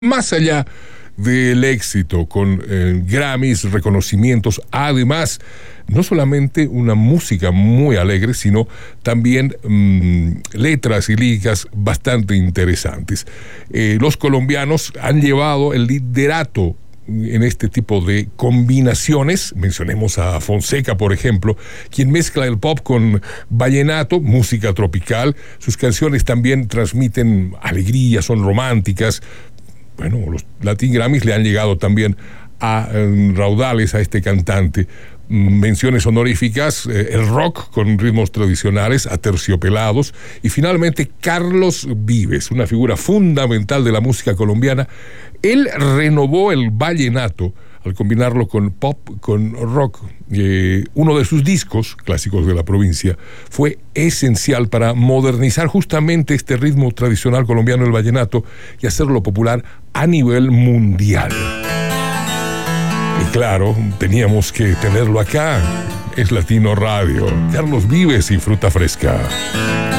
Más allá del éxito con Grammys, reconocimientos, además, no solamente una música muy alegre, sino también letras y líricas bastante interesantes. Los colombianos han llevado el liderato en este tipo de combinaciones. Mencionemos a Fonseca, por ejemplo, quien mezcla el pop con vallenato, música tropical. Sus canciones también transmiten alegría, son románticas. Bueno, los Latin Grammys le han llegado también a raudales a este cantante. Menciones honoríficas, el rock con ritmos tradicionales, aterciopelados, y finalmente Carlos Vives, una figura fundamental de la música colombiana. Él renovó el vallenato al combinarlo con pop, con rock. Uno de sus discos, Clásicos de la Provincia, fue esencial para modernizar justamente este ritmo tradicional colombiano, el vallenato, y hacerlo popular a nivel mundial. Y claro, teníamos que tenerlo acá. Es Latino Radio. Carlos Vives y Fruta Fresca.